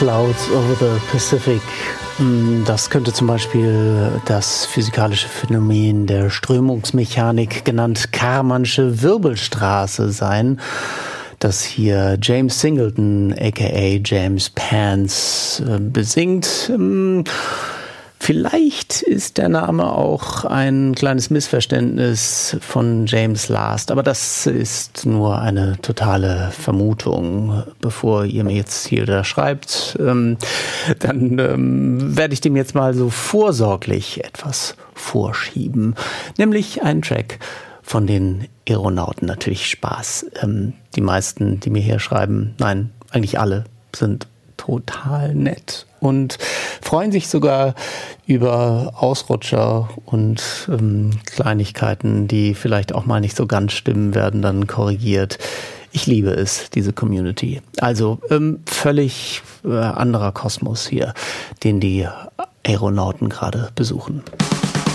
Clouds over the Pacific. Das könnte zum Beispiel das physikalische Phänomen der Strömungsmechanik, genannt Karmansche Wirbelstraße, sein, das hier James Singleton aka James Pants besingt. Vielleicht ist der Name auch ein kleines Missverständnis von James Last, aber das ist nur eine totale Vermutung. Bevor ihr mir jetzt hier da schreibt, dann werde ich dem jetzt mal so vorsorglich etwas vorschieben, nämlich einen Track von den Aeronauten. Natürlich Spaß. Die meisten, die mir hier schreiben, nein, eigentlich alle, sind total nett und freuen sich sogar über Ausrutscher und Kleinigkeiten, die vielleicht auch mal nicht so ganz stimmen, werden dann korrigiert. Ich liebe es, diese Community. Also völlig anderer Kosmos hier, den die Aeronauten gerade besuchen.